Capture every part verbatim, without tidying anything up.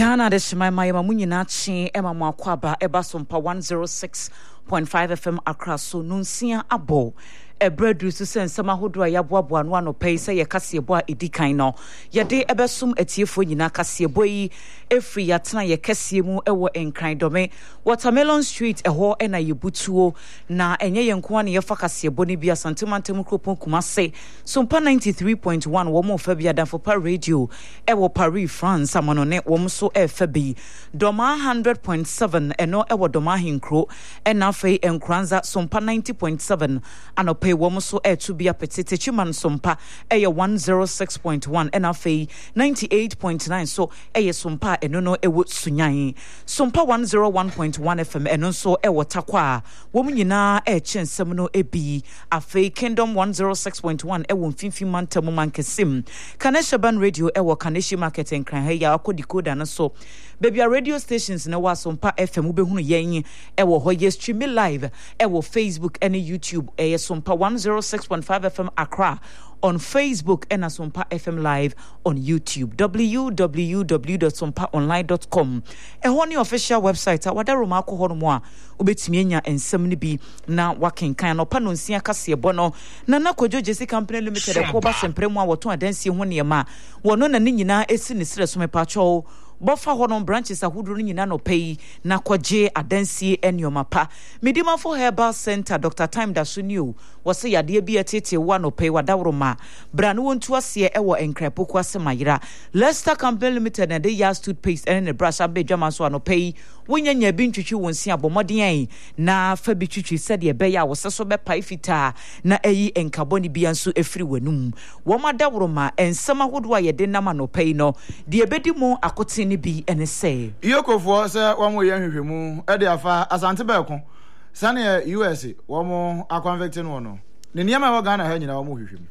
Ghana de Shemaima Yamunyina Chi Emma Makwaba Eba Sompa one oh six point five F M Accra so nunsia abo ebredu so sen sama hodo ayaboabo no ano pay say ye kasebo a edikan no ye de ebesum atiefo nyina kasebo yi efri yatena ye kase mu ewo enkran dome Watermelon Street eho ena yebutuo na enye yenko ane ye fa kasebo ni bia santimantem kropon Kumase Sompa ninety-three point one wo mo fa bia danfo pa radio ewo Paris France amono ne wo so e fa bi doma one hundred point seven eno ewo doma hinkro ena fe enkranza Sompa ninety point seven anope wo so e to bia petite chiman Sompa eye one oh six point one ena fe ninety-eight point nine so eye Sompa eno no ewo sunyan Sompa one oh one point one F M eno so ewo takwa wo nyina e chensem no ebi afe Kingdom one oh six point one ewo mfimfi mantam mankesim Kaneshaban radio ewo Kaneshi market en kran ya akodi koda na so baby radio stations na wa Sompa F M ubehunu yen ewo ho ye stream live ewo Facebook and YouTube e Sompa one oh six point five F M Accra on Facebook and Sompa F M live on YouTube w w w dot sompa online dot com e honi official website awada roma akọ hono mo a obetimi anya ensem ni bi na wakenkan no pa no nsia kase bono na na Kojo Jesse Company Limited e ko ba sempremu a woto adansi ho ne ma wono na ne nyina esi ne sere so me pacho bofa hono branches ahuduru nyina no pay na kwaje adansi enioma pa Medima for Herbal Center Doctor Time Dasuniu wose yade bi etete wa no pay wadawroma branu wontu ase ewo enkrepo kwase mayira Lester Company Limited na de ya toothpaste and the brush abedwama so no pay wonyanya bi ntwitwi wonsi abomodien na fa bi twitwi sede e be ya wose so be pai fita na eyi enkaboni bi anso efiri wanum wo madawroma ensema hodo a yede nama no pay no de ebedi mu akote ni bi ene say yokofo se wo mo ye hwehwemu e de afa asante beko sane U S wo mo aconvicting wo no ne niam wo Ghana ha nyina wo mo hwehwemu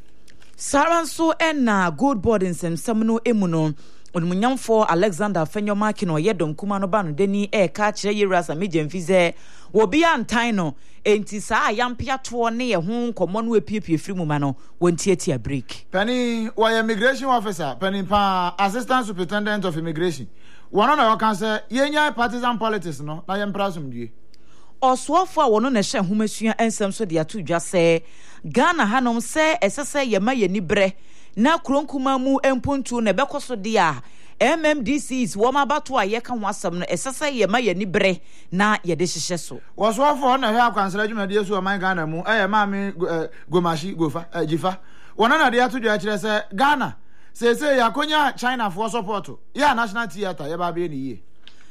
saranso ena good board nsem samno emuno onmunyamfo Alexander Fenyoma kino yedom kuma no ba no deni e ka kire yerasa mejemfize wo bia ntan no enti saa yampia to ne ye ho komo no epiepie firi mu ma no wontiatia break pani wo immigration officer pani pa assistant superintendent of immigration wono na kan say yenya partisan politics no na yempra somdue oswofo a wono na hye homasua ensem so de ato dwa se Ghana hanom se esese yema yeni bre na kronkuma mu empontu na bekoso de a M M D Cs wo mabato a ye ka ho asem no esese yema yeni bre na ye de hyehye so oswofo na hwe akwansara dwumade so man Ghana mu eh ma me gomashi gofa jifa wono na de ato dwa kire se Ghana se se yakonya China for support ya national theater ye ba be ni ye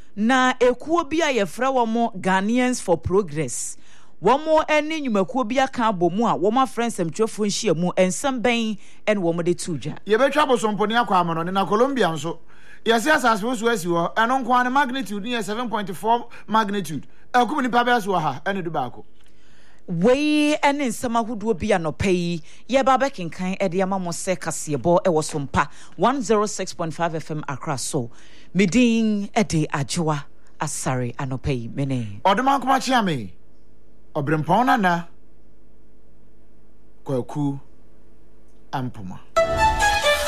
na ekuo bia ye fra wo mo Ghanaians for Progress womo eni nyumakuo bia ka abomu a woma friends amtwefo nhia mu ensem ben en womo de tuja ye betwa bosomponi akwa amono ne na Colombia nso ye se asase wo so asi ho eno nko an magnitude ni seven point four magnitude akumi ni pabia so ha ene du baako wei ene nsem ahodo bia no pay ye ba bekenkan e de amamo se kasebo e wo Sompa one oh six point five F M Accra so medin e de ajoa asare anopay mene odema kuma chia me obrempon na na kwaku ampoma.